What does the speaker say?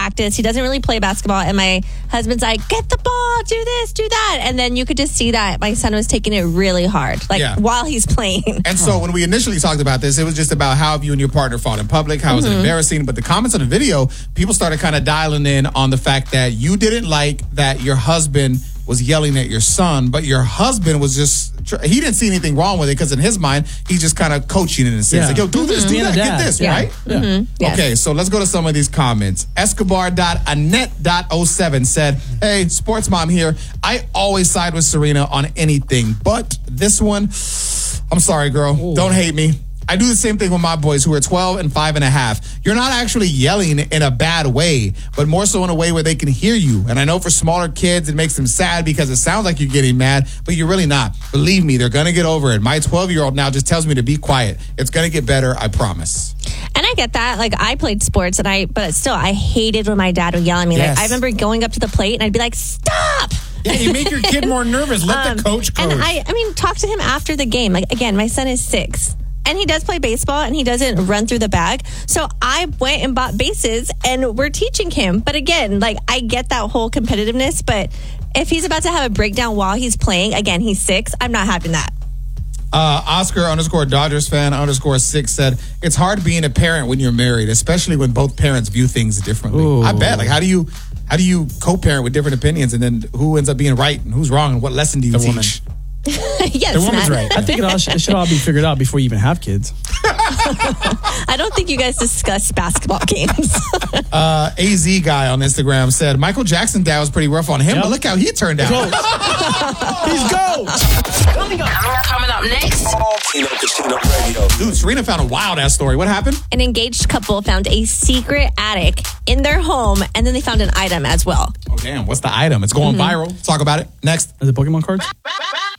practice. He doesn't really play basketball. And my husband's like, get the ball, do this, do that. And then you could just see that my son was taking it really hard, while he's playing. And so when we initially talked about this, it was just about how you and your partner fought in public, how it was embarrassing. But the comments on the video, people started kind of dialing in on the fact that you didn't like that your husband was yelling at your son, but your husband was just, he didn't see anything wrong with it because in his mind, he's just kind of coaching in a sense. Like, yo, do this, do that, get this, right? Yeah. Yes. Okay, so let's go to some of these comments. Escobar.Annette.07 said, hey, sports mom here. I always side with Serena on anything, but this one, I'm sorry, girl. Ooh. Don't hate me. I do the same thing with my boys who are 12 and 5.5. You're not actually yelling in a bad way, but more so in a way where they can hear you. And I know for smaller kids, it makes them sad because it sounds like you're getting mad, but you're really not. Believe me, they're going to get over it. My 12-year-old now just tells me to be quiet. It's going to get better, I promise. And I get that. Like, I played sports, but still, I hated when my dad would yell at me. Yes. Like, I remember going up to the plate, and I'd be like, stop! Yeah, you make your kid more nervous. Let the coach coach. And I mean, talk to him after the game. Like, again, my son is 6. And he does play baseball, and he doesn't run through the bag. So I went and bought bases, and we're teaching him. But again, like, I get that whole competitiveness. But if he's about to have a breakdown while he's playing, again, he's 6, I'm not having that. Oscar_Dodgers fan _6 said, it's hard being a parent when you're married, especially when both parents view things differently. Ooh. I bet. Like, how do you co-parent with different opinions, and then who ends up being right and who's wrong, and what lesson do you teach? Yes, the woman's right. I think it should all be figured out before you even have kids. I don't think you guys discuss basketball games. AZ guy on Instagram said, Michael Jackson's dad was pretty rough on him, but look how he turned out. He's gold. Coming up next. Dude, Serena found a wild-ass story. What happened? An engaged couple found a secret attic in their home, and then they found an item as well. Oh, damn. What's the item? It's going viral. Let's talk about it. Next. Are the Pokemon cards?